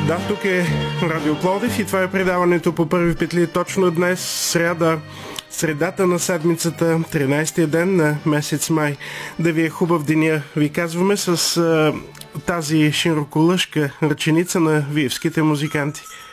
Да, тук е Радио Пловдив и това е предаването по първи петли точно днес, средата на седмицата, 13-я ден на месец май. Да ви е хубав деня, ви казваме с тази широколъшка ръченица на виевските музиканти.